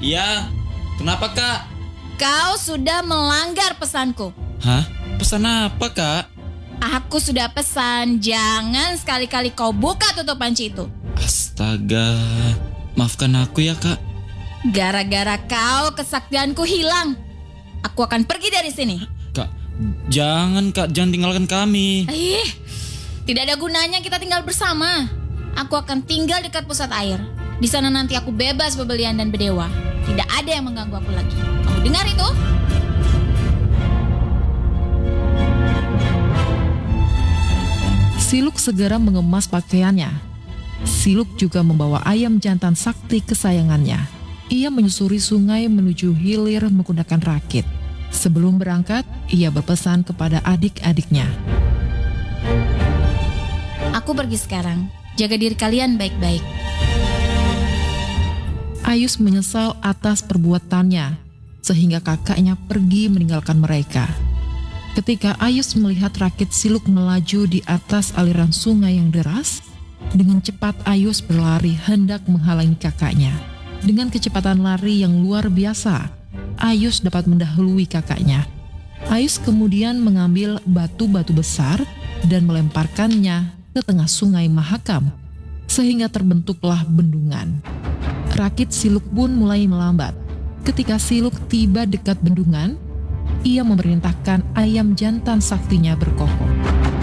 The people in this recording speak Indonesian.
Iya, kenapa Kak? Kau sudah melanggar pesanku. Hah? Pesan apa Kak? Aku sudah pesan, jangan sekali-kali kau buka tutup panci itu. Astaga, maafkan aku ya Kak. Gara-gara kau, kesaktianku hilang. Aku akan pergi dari sini. Kak, jangan tinggalkan kami. Tidak ada gunanya kita tinggal bersama. Aku akan tinggal dekat pusat air. Di sana nanti aku bebas bebelian dan berdewa. Tidak ada yang mengganggu aku lagi. Kamu dengar itu? Siluk segera mengemas pakaiannya. Siluk juga membawa ayam jantan sakti kesayangannya. Ia menyusuri sungai menuju hilir menggunakan rakit. Sebelum berangkat, ia berpesan kepada adik-adiknya. Aku pergi sekarang. Jaga diri kalian baik-baik. Ayus menyesal atas perbuatannya, sehingga kakaknya pergi meninggalkan mereka. Ketika Ayus melihat rakit Siluk melaju di atas aliran sungai yang deras, dengan cepat Ayus berlari hendak menghalangi kakaknya. Dengan kecepatan lari yang luar biasa, Ayus dapat mendahului kakaknya. Ayus kemudian mengambil batu-batu besar dan melemparkannya ke tengah sungai Mahakam, sehingga terbentuklah bendungan. Rakit Siluk pun mulai melambat. Ketika Siluk tiba dekat bendungan, ia memerintahkan ayam jantan saktinya berkokok.